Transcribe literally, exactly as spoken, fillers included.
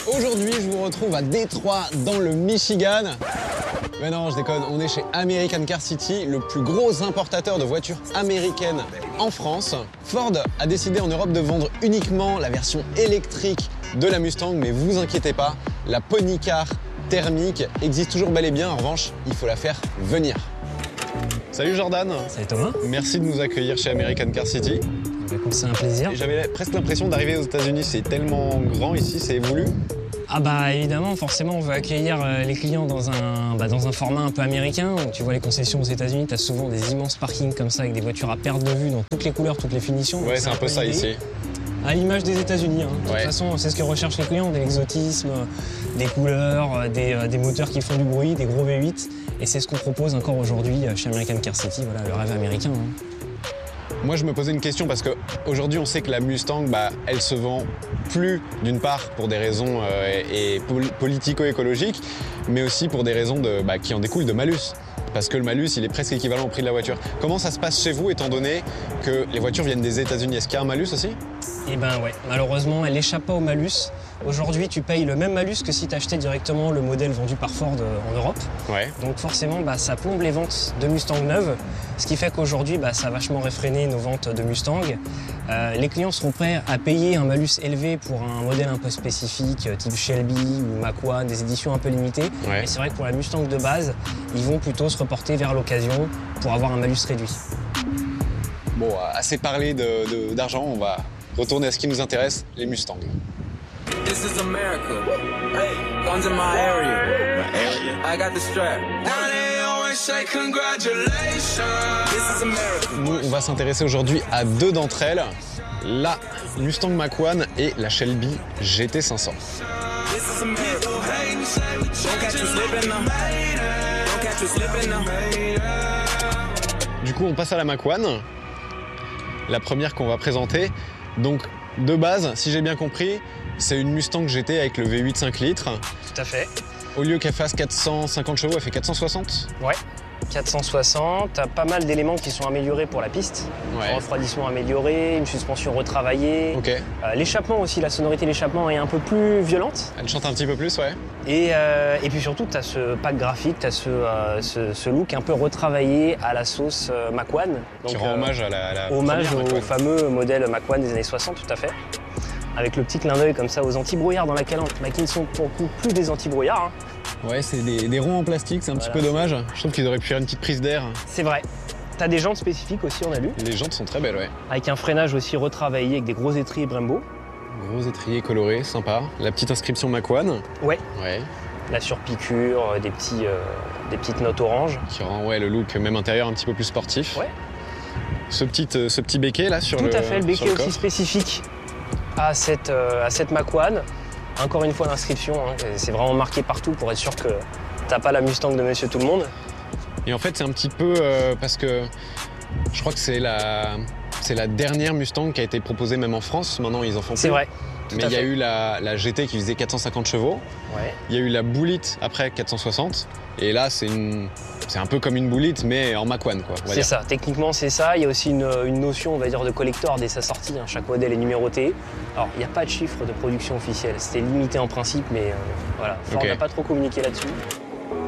Aujourd'hui, je vous retrouve à Détroit, dans le Michigan. Mais non, je déconne, on est chez American Car City, le plus gros importateur de voitures américaines en France. Ford a décidé en Europe de vendre uniquement la version électrique de la Mustang, mais vous inquiétez pas, la Pony Car thermique existe toujours bel et bien. En revanche, il faut la faire venir. Salut Jordan. Salut Thomas. Merci de nous accueillir chez American Car City. C'est un plaisir. J'avais presque l'impression d'arriver aux États-Unis, c'est tellement grand ici, c'est voulu. Ah bah évidemment, forcément, on veut accueillir les clients dans un, bah, dans un format un peu américain. Tu vois les concessions aux États-Unis, tu as souvent des immenses parkings comme ça avec des voitures à perte de vue dans toutes les couleurs, toutes les finitions. Ouais, c'est un peu ça ici. À l'image des États-Unis. Hein. De ouais. toute façon, c'est ce que recherchent les clients, de l'exotisme, des couleurs, des, des moteurs qui font du bruit, des gros V huit. Et c'est ce qu'on propose encore aujourd'hui chez American Car City, voilà, le rêve américain. Hein. Moi, je me posais une question parce qu'aujourd'hui, on sait que la Mustang, bah, elle se vend plus, d'une part, pour des raisons euh, et politico-écologiques, mais aussi pour des raisons de, bah, qui en découlent de malus. Parce que le malus, il est presque équivalent au prix de la voiture. Comment ça se passe chez vous, étant donné que les voitures viennent des États-Unis? Est-ce qu'il y a un malus aussi? Eh ben ouais, malheureusement, elle n'échappe pas au malus. Aujourd'hui, tu payes le même malus que si tu achetais directement le modèle vendu par Ford en Europe. Ouais. Donc forcément, bah, ça plombe les ventes de Mustang neuves, ce qui fait qu'aujourd'hui, bah, ça a vachement réfréné nos ventes de Mustang. Euh, les clients seront prêts à payer un malus élevé pour un modèle un peu spécifique, type Shelby ou Mach-One, des éditions un peu limitées. Ouais. Mais c'est vrai que pour la Mustang de base, ils vont plutôt se reporter vers l'occasion pour avoir un malus réduit. Bon, assez parlé de, de, d'argent, on va retourner à ce qui nous intéresse, les Mustangs. This is America. Hey, guns in my area. My area. I got the strap. Now they always say congratulations. This is America. Nous, on va s'intéresser aujourd'hui à deux d'entre elles, la Mustang Mach-One et la Shelby G T cinq cents. This is America. Don't catch you slipping now. Don't catch you slipping now. Du coup, on passe à la Mach-One, la première qu'on va présenter. Donc, de base, si j'ai bien compris, c'est une Mustang G T avec le V huit cinq litres. Tout à fait. Au lieu qu'elle fasse quatre cent cinquante chevaux, elle fait quatre cent soixante. Ouais, quatre cent soixante. T'as pas mal d'éléments qui sont améliorés pour la piste. Ouais. Un refroidissement amélioré, une suspension retravaillée. Ok. Euh, l'échappement aussi, la sonorité de l'échappement est un peu plus violente. Elle chante un petit peu plus, ouais. Et, euh, et puis surtout, t'as ce pack graphique, t'as ce, euh, ce, ce look un peu retravaillé à la sauce euh, Mach-One. Qui rend euh, hommage à la, à la hommage première au fameux modèle Mach-One des années soixante, tout à fait. Avec le petit clin d'œil comme ça aux anti-brouillards dans laquelle bah, qui ne sont pour le coup plus des anti-brouillards. Hein. Ouais, c'est des, des ronds en plastique, c'est un voilà, petit peu dommage. Je trouve qu'ils auraient pu faire une petite prise d'air. C'est vrai. T'as des jantes spécifiques aussi, on a vu. Les jantes sont très belles, ouais. Avec un freinage aussi retravaillé avec des gros étriers Brembo. Gros étriers colorés, sympa. La petite inscription Mach-One. Ouais. Ouais. La surpiqûre, des, petits, euh, des petites notes orange. Qui rend ouais, le look, même intérieur, un petit peu plus sportif. Ouais. Ce petit, euh, ce petit béquet là sur Tout le Tout à fait, le béquet le aussi spécifique à cette, euh, à cette Mach-One. Encore une fois, l'inscription, hein, c'est vraiment marqué partout pour être sûr que t'as pas la Mustang de Monsieur Tout-le-Monde. Et en fait, c'est un petit peu euh, parce que je crois que c'est la, c'est la dernière Mustang qui a été proposée même en France. Maintenant, ils en font plus. C'est vrai. Tout Mais il y a eu la, la G T qui faisait quatre cent cinquante chevaux. Ouais. Il y a eu la Bullitt après quatre cent soixante. Et là, c'est une, c'est un peu comme une Bullitt, mais en Mach-One, quoi. C'est ça. Techniquement, c'est ça. Il y a aussi une, une notion, on va dire, de collector dès sa sortie. Hein. Chaque modèle est numéroté. Alors, il n'y a pas de chiffre de production officiel. C'était limité en principe, mais euh, voilà. Ford n'a okay. pas trop communiqué là-dessus.